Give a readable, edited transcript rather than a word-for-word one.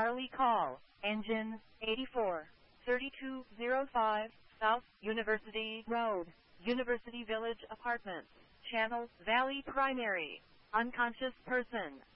Charlie call, engine 843205, South University Road, University Village Apartments, Channel Valley Primary, unconscious person.